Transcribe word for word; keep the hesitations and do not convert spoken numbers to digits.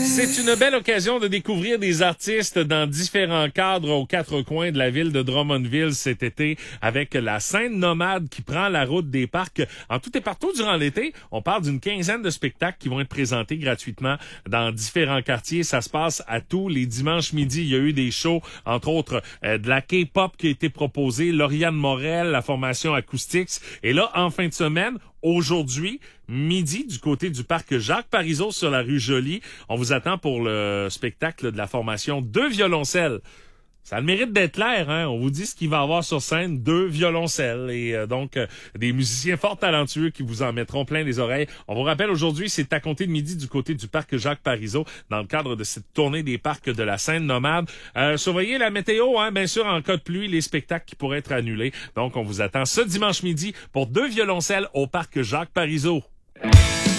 C'est une belle occasion de découvrir des artistes dans différents cadres aux quatre coins de la ville de Drummondville cet été avec la scène nomade qui prend la route des parcs en tout et partout durant l'été. On parle d'une quinzaine de spectacles qui vont être présentés gratuitement dans différents quartiers. Ça se passe à tous les dimanches midi. Il y a eu des shows, entre autres euh, de la K-pop qui a été proposée, Lauriane Morel, la formation Acoustics. Et là, en fin de semaine, aujourd'hui, midi, du côté du parc Jacques Parizeau sur la rue Joly, on vous attend pour le spectacle de la formation Deux violoncelles. Ça a le mérite d'être clair, hein. On vous dit ce qu'il va y avoir sur scène, deux violoncelles et euh, donc euh, des musiciens fort talentueux qui vous en mettront plein les oreilles. On vous rappelle aujourd'hui, c'est à compter de midi du côté du parc Jacques Parizeau dans le cadre de cette tournée des parcs de la scène nomade. Euh, surveillez la météo, hein, bien sûr, en cas de pluie, les spectacles qui pourraient être annulés. Donc, on vous attend ce dimanche midi pour deux violoncelles au parc Jacques Parizeau.